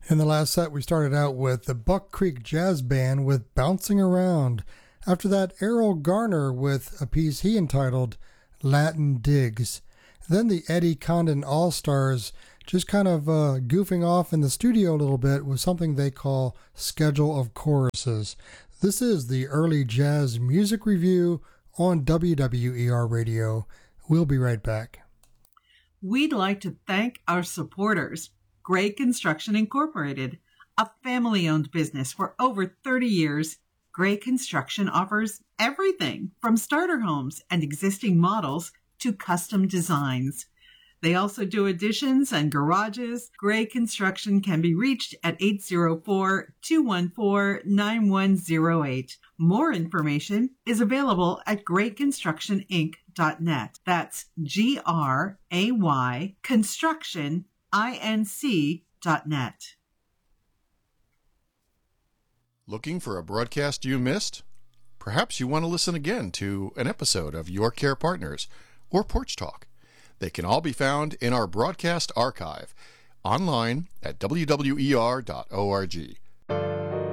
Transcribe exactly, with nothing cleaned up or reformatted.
In the last set, we started out with the Buck Creek Jazz Band with Bouncing Around. After that, Errol Garner with a piece he entitled Latin Digs. Then the Eddie Condon All-Stars just kind of uh, goofing off in the studio a little bit with something they call Schedule of Choruses. This is the Early Jazz Music Review on W W E R Radio. We'll be right back. We'd like to thank our supporters. Gray Construction Incorporated, a family-owned business for over thirty years. Gray Construction offers everything from starter homes and existing models to custom designs. They also do additions and garages. Gray Construction can be reached at eight oh four, two one four, nine one oh eight. More information is available at gray construction inc dot net. That's G R A Y Construction inc dot net. Looking for a broadcast you missed? Perhaps you want to listen again to an episode of Your Care Partners or Porch Talk. They can all be found in our broadcast archive online at w w e r dot org.